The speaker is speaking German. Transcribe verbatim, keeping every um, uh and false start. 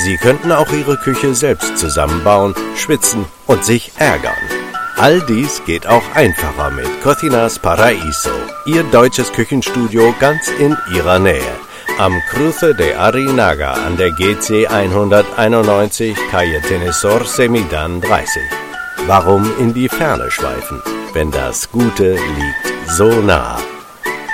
Sie könnten auch Ihre Küche selbst zusammenbauen, schwitzen und sich ärgern. All dies geht auch einfacher mit Cocinas Paraíso, Ihr deutsches Küchenstudio ganz in Ihrer Nähe. Am Cruce de Arinaga an der G C hunderteinundneunzig, Calle Tenesor Semidan dreißig. Warum in die Ferne schweifen, wenn das Gute liegt so nah?